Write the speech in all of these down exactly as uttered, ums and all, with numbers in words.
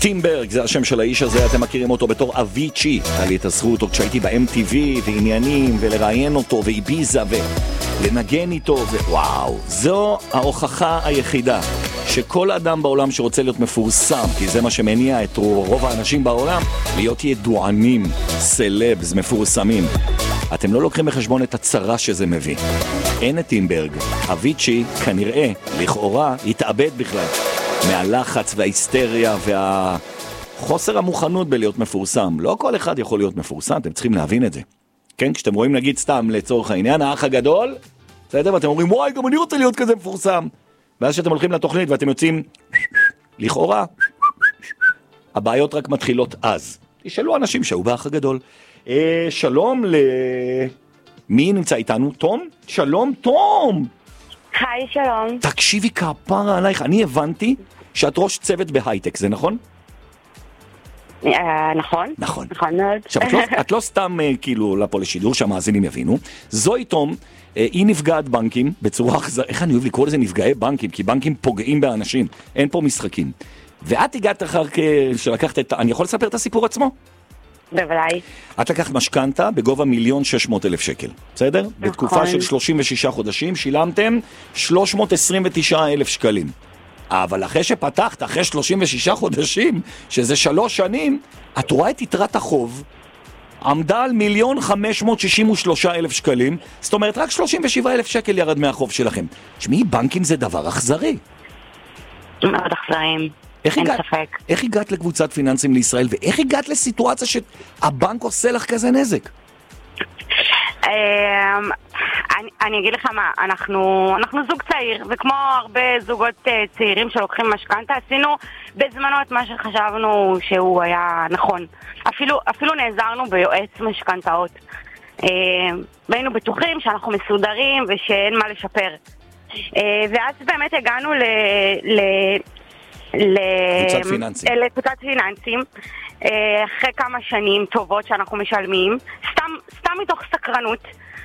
טים ברג, זה השם של האיש הזה, אתם מכירים אותו בתור אביצ'י. היה לי את הזכות עוד כשהייתי ב-אם טי וי ועניינים ולראיין אותו ואיביזה ולנגן איתו ווואו, זו ההוכחה היחידה שכל אדם בעולם שרוצה להיות מפורסם, כי זה מה שמניע את רוב האנשים בעולם, להיות ידוענים, סלבס, מפורסמים. אתם לא לוקחים בחשבון את הצרה שזה מביא. אין את טים ברג, אביצ'י כנראה, לכאורה, התאבד בכלל מהלחץ וההיסטריה והחוסר המוכנות בלהיות מפורסם. לא כל אחד יכול להיות מפורסם, אתם צריכים להבין את זה. כן, כשאתם רואים נגיד סתם לצורך העניין, האח הגדול, בסדר, ואתם אומרים, וואי, גם אני רוצה להיות כזה מפורסם. ואז שאתם הולכים לתוכנית ואתם יוצאים, לכאורה, הבעיות רק מתחילות אז. תשאלו אנשים שהיו באח הגדול. אה, שלום ל... מי נמצא איתנו? תום? שלום, תום! היי, שלום. תקשיבי כפרה עלייך, אני הבנתי שאת ראש צוות בהייטק, זה נכון? אה, נכון. נכון. נכון מאוד. עכשיו, את לא, את לא סתם אה, כאילו לפה לשידור שהמאזינים יבינו. זוהי תום, אה, היא נפגעת בנקים בצורה אכזר... איך אני אוהב לקרוא לזה נפגעי בנקים? כי בנקים פוגעים באנשים, אין פה משחקים. ואת הגעת אחר כך שלקחת את... אני יכול לספר את הסיפור עצמו? בוודאי. את לקחת משכנתה בגובה מיליון שש מאות אלף שקל, בסדר? נכון. בתקופה של שלושים ושישה חודשים שילמתם שלוש מאות עשרים ותשעה אלף שקלים. אבל אחרי שפתחת, אחרי שלושים ושישה חודשים, שזה שלוש שנים, את רואה את יתרת החוב, עמדה על מיליון חמש מאות שישים ושלושה אלף שקלים, זאת אומרת רק שלושים ושבעה אלף שקל ירד מהחוב שלכם. תשמעי, בנקים זה דבר אכזרי. מאוד אכזריים. איך אין הגעת, ספק. איך הגעת לקבוצת פיננסים לישראל, ואיך הגעת לסיטואציה שהבנק עושה לך כזה נזק? אמ, אני, אני אגיד לך מה, אנחנו, אנחנו זוג צעיר, וכמו הרבה זוגות uh, צעירים שלוקחים משכנתה, עשינו בזמנו את מה שחשבנו שהוא היה נכון. אפילו, אפילו נעזרנו ביועץ משכנתאות. Uh, והיינו בטוחים שאנחנו מסודרים ושאין מה לשפר. Uh, ואז באמת הגענו ל... ל קבוצת פיננסים. לקבוצת פיננסים, אחרי כמה שנים טובות שאנחנו משלמים, סתם, סתם מתוך סקרנות,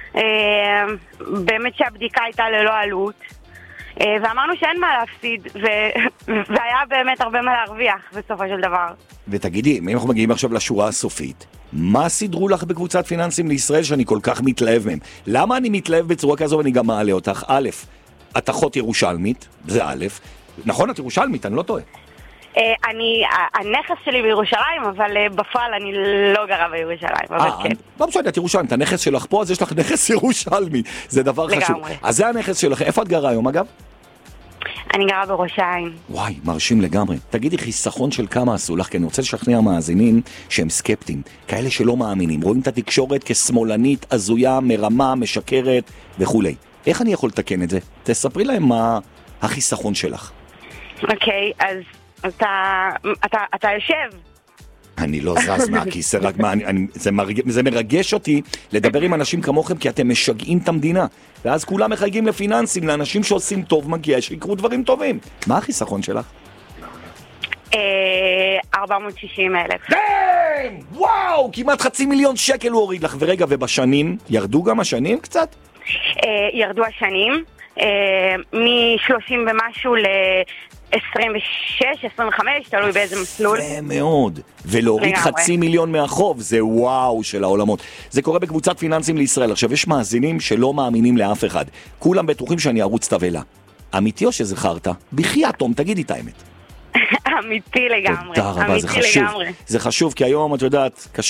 באמת שהבדיקה הייתה ללא עלות, ואמרנו שאין מה להפסיד, והיה באמת הרבה מה להרוויח בסופו של דבר. ותגידי, אם אנחנו מגיעים עכשיו לשורה הסופית, מה סידרו לך בקבוצת פיננסים לישראל שאני כל כך מתלהב מהם? למה אני מתלהב בצורה כזו ואני גם מעלה אותך? א', את אחות ירושלמית, זה א', נכון, את ירושלמית, אני לא טועה. אני, הנכס שלי בירושלים, אבל בפועל אני לא גרה בירושלים, אבל כן. לא משנה, את ירושלמית, הנכס שלך פה, אז יש לך נכס ירושלמי, זה דבר חשוב. אז זה הנכס שלך, איפה את גרה היום אגב? אני גרה בראש העין. וואי, מרשים לגמרי. תגידי, חיסכון של כמה עשו לך? כי אני רוצה לשכנע מאזינים שהם סקפטיים, כאלה שלא מאמינים, רואים את התקשורת כשמאלנית, הזויה, מרמה, משקרת וכו'. איך אני יכול לתקן את זה? תספרי להם מה החיסכון שלך. אוקיי, אז אתה, אתה, אתה יושב. אני לא זז מהכיסא, רק מה, אני, אני, זה, מרג, זה מרגש אותי לדבר עם אנשים כמוכם, כי אתם משגעים את המדינה. ואז כולם מחייגים לפיננסים, לאנשים שעושים טוב מגיע, שיקרו דברים טובים. מה החיסכון שלך? ארבע מאות ושישים אלף. דיים! וואו! כמעט חצי מיליון שקל הוא הוריד לך. ורגע, ובשנים, ירדו גם השנים קצת? ירדו השנים, מ-שלושים ומשהו ל-עשרים ושש, עשרים וחמש, תלוי באיזה מסלול. יפה מאוד. ולהוריד חצי מיליון מהחוב, זה וואו של העולמות. זה קורה בקבוצת פיננסים לישראל. עכשיו, יש מאזינים שלא מאמינים לאף אחד. כולם בטוחים שאני ארוץ תבלה. אמיתי או שזה חרטה? בחייאת, תום, תגידי את האמת. אמיתי לגמרי. תודה רבה, זה חשוב. זה חשוב, כי היום, את יודעת, קשה